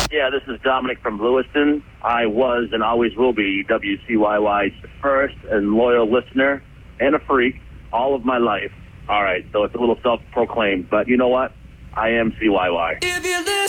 Yeah, this is Dominic from Lewiston. I was and always will be WCYY's first and loyal listener and a freak all of my life. All right, so it's a little self-proclaimed, but you know what? I am CYY.